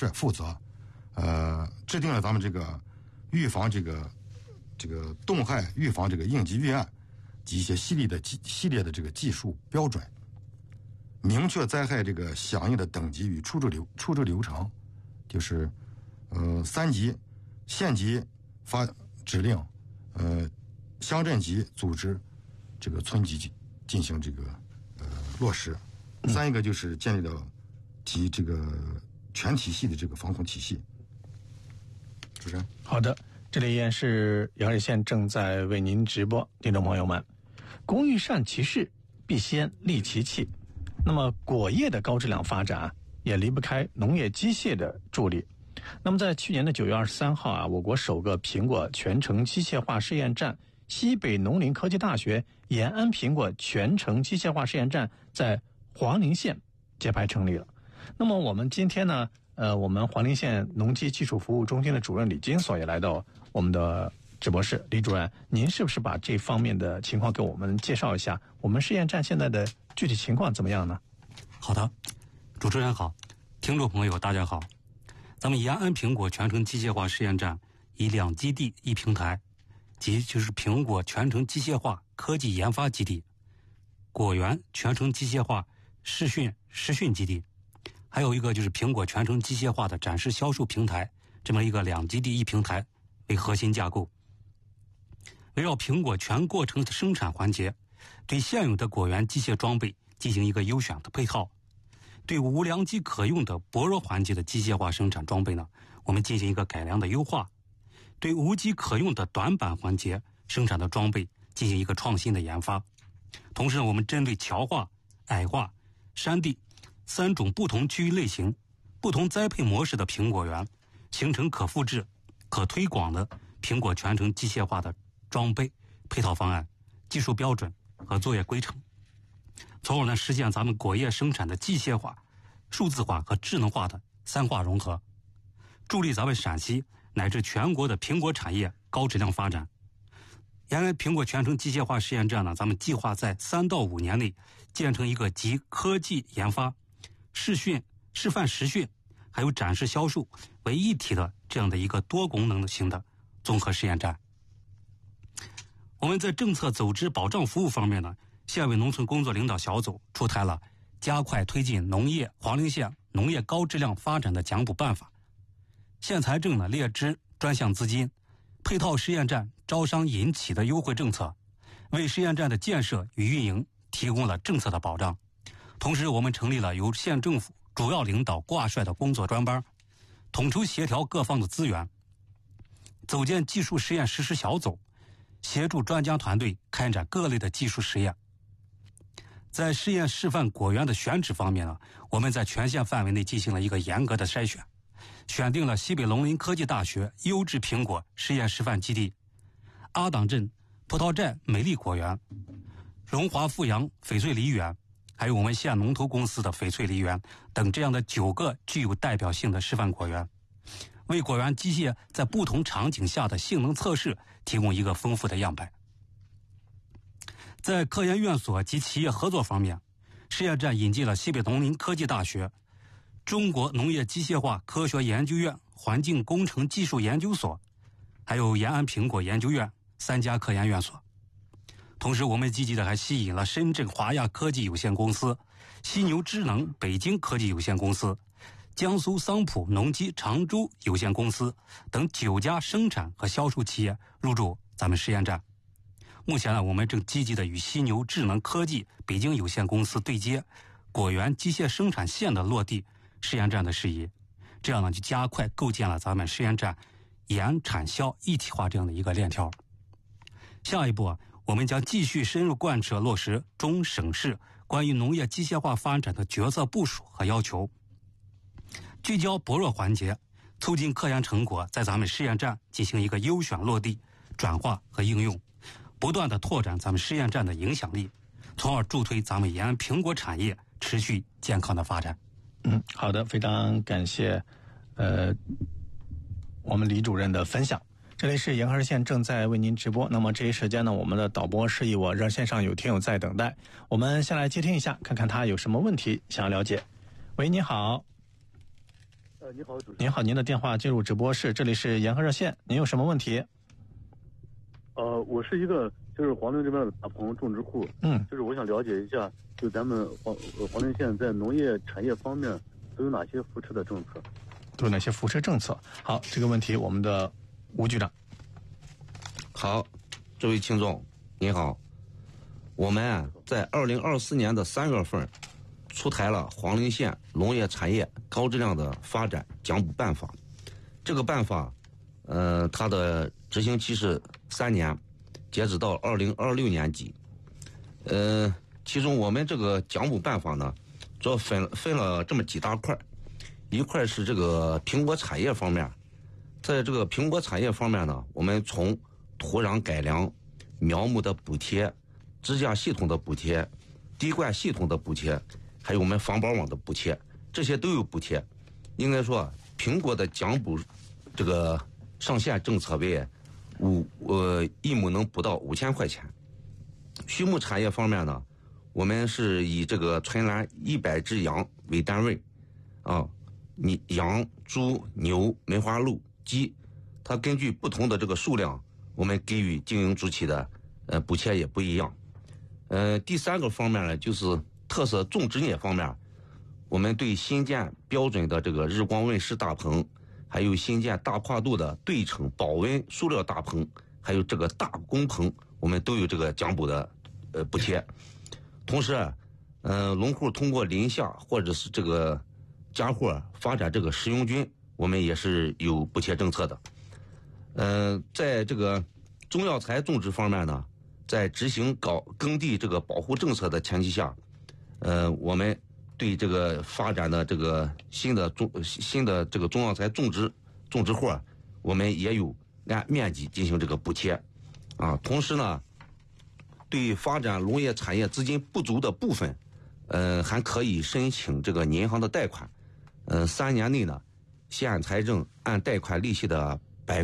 设负责，制定了咱们这个预防这个动害预防这个应急预案及一些系列的这个技术标准，明确灾害这个响应的等级与处置流程，就是3级、县级发指令，乡镇级组织，这个村级进行这个落实。3一个就是建立了这个全体系的这个防控体系。主持人， 好的，这里依然是阳水县正在为您直播，听众朋友们，工欲善其事，必先利其器。那么果业的高质量发展也离不开农业机械的助力。那么在去年的9月23号我国首个苹果全程机械化试验站西北农林科技大学延安苹果全程机械化试验站在黄陵县揭牌成立了。那么我们今天呢，我们黄陵县农机技术服务中心的主任李金锁也来到我们的直播室。李主任，您是不是把这方面的情况给我们介绍一下？我们试验站现在的具体情况怎么样呢？ 好的，主持人好，听众朋友大家好。咱们延安苹果全程机械化试验站以2基地1平台，即就是苹果全程机械化科技研发基地、果园全程机械化试训基地，还有一个就是苹果全程机械化的展示销售平台，这么一个2基地1平台为核心架构，围绕苹果全过程的生产环节，对现有的果园机械装备进行一个优选的配套，对无良机可用的薄弱环节的机械化生产装备呢，我们进行一个改良的优化，对无机可用的短板环节生产的装备进行一个创新的研发。同时呢，我们针对桥化、矮化、山地3种不同区域类型、不同栽培模式的苹果园，形成可复制、可推广的苹果全程机械化的装备配套方案、技术标准和作业规程，从而呢实现咱们果业生产的机械化、数字化和智能化的3化融合，助力咱们陕西乃至全国的苹果产业高质量发展。延安苹果全程机械化试验站呢，咱们计划在3到5年内建成一个集科技研发、试范实训还有展示销售为一体的这样的一个多功能型的综合试验站。我们在政策组织保障服务方面呢，县委农村工作领导小组出台了加快推进黄陵县农业高质量发展的奖补办法，县财政呢列支专项资金，配套试验站招商引企的优惠政策，为试验站的建设与运营提供了政策的保障。同时我们成立了由县政府主要领导挂帅的工作专班，统筹协调各方的资源，组建技术实验实施小组，协助专家团队开展各类的技术实验。在试验示范果园的选址方面呢，我们在全县范围内进行了一个严格的筛选，选定了西北农林科技大学优质苹果试验示范基地、阿党镇葡萄寨美丽果园、荣华富阳翡翠梨园，还有我们县农投公司的翡翠梨园等这样的9个具有代表性的示范果园，为果园机械在不同场景下的性能测试提供一个丰富的样本。在科研院所及企业合作方面，试验站引进了西北农林科技大学、中国农业机械化科学研究院环境工程技术研究所，还有延安苹果研究院3家科研院所。同时我们积极的还吸引了深圳华亚科技有限公司、犀牛智能北京科技有限公司、江苏桑普农机常州有限公司等9家生产和销售企业入驻咱们试验站。目前呢，我们正积极的与犀牛智能科技北京有限公司对接果园机械生产线的落地试验站的事宜，这样呢就加快构建了咱们试验站研产销一体化这样的一个链条。下一步我们将继续深入贯彻落实中省市关于农业机械化发展的决策部署和要求，聚焦薄弱环节，促进科研成果在咱们试验站进行一个优选落地、转化和应用，不断的拓展咱们试验站的影响力，从而助推咱们延安苹果产业持续健康的发展。 好的，非常感谢我们李主任的分享。这里是延安县正在为您直播，那么这一时间呢，我们的导播示意我热线上有听友在等待，我们先来接听一下，看看他有什么问题想要了解。喂，你好。 你好，主持人。 您好，您的电话进入直播室，这里是延河热线，您有什么问题？ 我是一个就是黄陵这边的大棚种植户，就是我想了解一下，就咱们黄陵县在农业产业方面都有哪些扶持的政策？ 都有哪些扶持政策？好，这个问题我们的吴局长。 好，这位听众您好，我们在2024年的3月份出台了黄陵县农业产业高质量的发展奖补办法。这个办法，它的执行期是3年，截止到2026年底。其中我们这个奖补办法呢，主要分了这么几大块，一块是这个苹果产业方面，在这个苹果产业方面呢，我们从土壤改良、苗木的补贴、支架系统的补贴、滴灌系统的补贴，还有我们防保网的补贴，这些都有补贴。应该说，苹果的奖补这个上限政策为一亩能补到5000块钱。畜牧产业方面呢，我们是以这个存栏100只羊为单位，羊、猪、牛、梅花鹿、鸡，它根据不同的这个数量，我们给予经营主体的补贴也不一样。第3个方面呢，就是特色种植业方面，我们对新建标准的这个日光温室大棚，还有新建大跨度的对称保温塑料大棚，还有这个大工棚，我们都有这个奖补的补贴。同时，农户通过林下或者是这个家伙发展这个食用菌，我们也是有补贴政策的。在这个中药材种植方面呢，在执行耕地这个保护政策的前提下，我们对这个发展的这个新的这个中药材种植户，我们也有按面积进行这个补贴，同时呢，对发展农业产业资金不足的部分，还可以申请这个银行的贷款，3年内呢，县财政按贷款利息的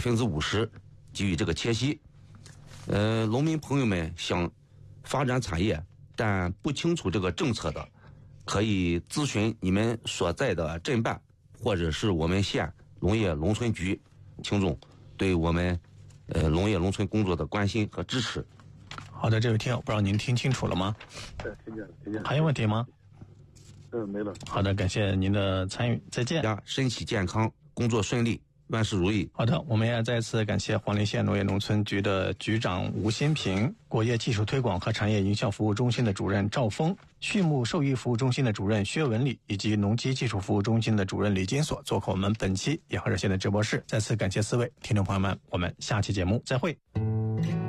50%给予这个贴息。农民朋友们想发展产业但不清楚这个政策的，可以咨询你们所在的镇办或者是我们县农业农村局。听众对我们农业农村工作的关心和支持。 好的，这位听友，不知道您听清楚了吗？ 对，听见了。 还有问题吗？ 没了。 好的，感谢您的参与，再见。 大家身体健康，工作顺利，万事如意。 好的，我们也再次感谢黄陵县农业农村局的局长吴新平、果业技术推广和产业营销服务中心的主任赵峰、畜牧兽医服务中心的主任薛文丽以及农机技术服务中心的主任李金锁做客我们本期延河热线的直播室。再次感谢4位听众朋友们，我们下期节目再会。